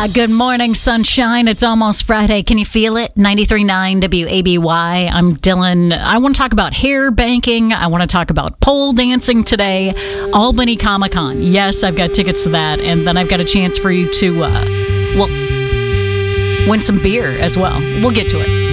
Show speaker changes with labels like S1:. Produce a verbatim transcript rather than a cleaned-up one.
S1: Yeah, good morning, sunshine. It's almost Friday. Can you feel it? ninety-three point nine W A B Y. I'm Dylan. I want to talk about hair banking. I want to talk about pole dancing today. Albany Comic Con. Yes, I've got tickets to that. And then I've got a chance for you to, uh, well, win some beer as well. We'll get to it.